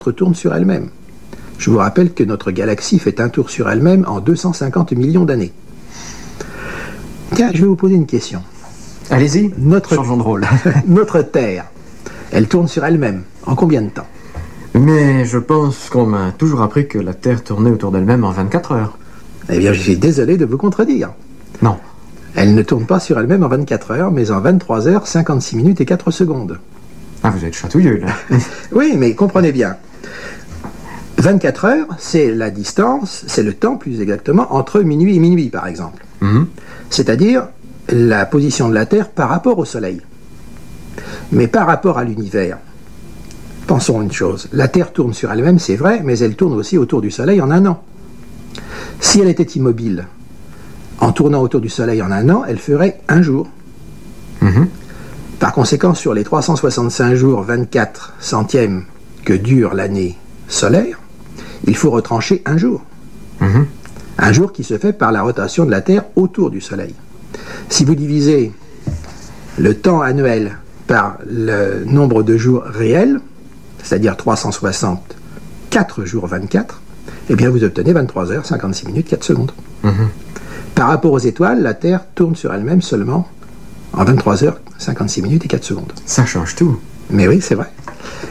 tourne sur elle-même. Je vous rappelle que notre galaxie fait un tour sur elle-même en 250 millions d'années. Tiens, je vais vous poser une question. Allez-y, changeons de rôle. Notre Terre, elle tourne sur elle-même en combien de temps? Mais je pense qu'on m'a toujours appris que la Terre tournait autour d'elle-même en 24 heures. Eh bien, je suis désolé de vous contredire. Non. Elle ne tourne pas sur elle-même en 24 heures, mais en 23 heures, 56 minutes et 4 secondes. Ah, vous êtes chatouilleux, là. Oui, mais comprenez bien. 24 heures, c'est la distance, c'est le temps plus exactement, entre minuit et minuit, par exemple. C'est-à-dire la position de la Terre par rapport au Soleil. Mais par rapport à l'univers, pensons une chose, la Terre tourne sur elle-même, c'est vrai, mais elle tourne aussi autour du Soleil en un an. Si elle était immobile, en tournant autour du Soleil en un an, elle ferait un jour. Par conséquent, sur les 365 jours, 24 centièmes que dure l'année solaire, il faut retrancher un jour. Un jour qui se fait par la rotation de la Terre autour du Soleil. Si vous divisez le temps annuel par le nombre de jours réels, c'est-à-dire 364 jours 24, eh bien vous obtenez 23 heures, 56 minutes, 4 secondes. Par rapport aux étoiles, la Terre tourne sur elle-même seulement en 23 heures, 56 minutes et 4 secondes. Ça change tout. Mais oui, c'est vrai.